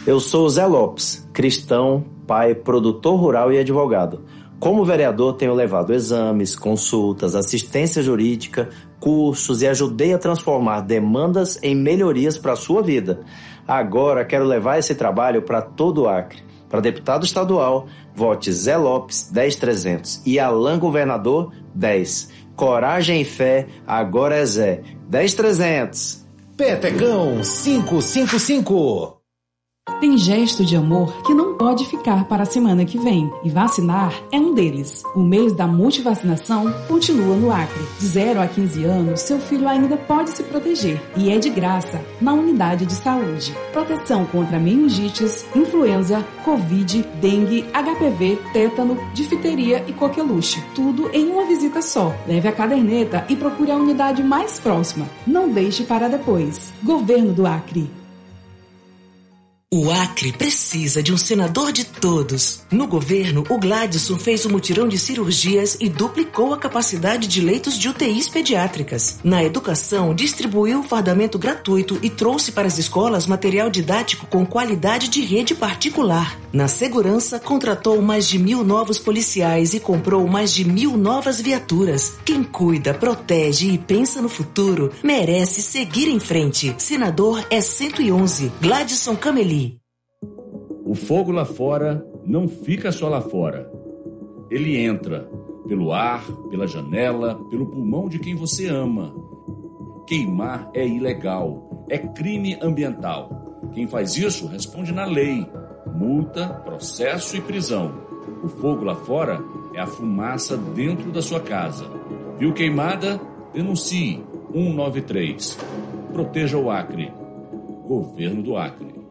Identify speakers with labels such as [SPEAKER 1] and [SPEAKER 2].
[SPEAKER 1] Eu sou o Zé Lopes, cristão, pai, produtor rural e advogado. Como vereador, tenho levado exames, consultas, assistência jurídica, cursos e ajudei a transformar demandas em melhorias para a sua vida. Agora quero levar esse trabalho para todo o Acre. Para deputado estadual, vote Zé Lopes 10300 e Alan Governador 10. Coragem e fé, agora é Zé 10300.
[SPEAKER 2] Petecão 555.
[SPEAKER 3] Tem gesto de amor que não pode ficar para a semana que vem, e vacinar é um deles. O mês da multivacinação continua no Acre. De 0 a 15 anos, seu filho ainda pode se proteger, e é de graça na unidade de saúde. Proteção contra meningites, influenza, covid, dengue, HPV, tétano, difteria e coqueluche. Tudo em uma visita só. Leve a caderneta e procure a unidade mais próxima. Não deixe para depois. Governo do Acre.
[SPEAKER 4] O Acre precisa de um senador de todos. No governo, o Gladson fez um mutirão de cirurgias e duplicou a capacidade de leitos de UTIs pediátricas. Na educação, distribuiu fardamento gratuito e trouxe para as escolas material didático com qualidade de rede particular. Na segurança, contratou mais de 1.000 novos policiais e comprou mais de 1.000 novas viaturas. Quem cuida, protege e pensa no futuro merece seguir em frente. Senador é 111, Gladson Cameli.
[SPEAKER 5] O fogo lá fora não fica só lá fora. Ele entra pelo ar, pela janela, pelo pulmão de quem você ama. Queimar é ilegal, é crime ambiental. Quem faz isso responde na lei. Multa, processo e prisão. O fogo lá fora é a fumaça dentro da sua casa. Viu queimada? Denuncie 193. Proteja o Acre. Governo do Acre.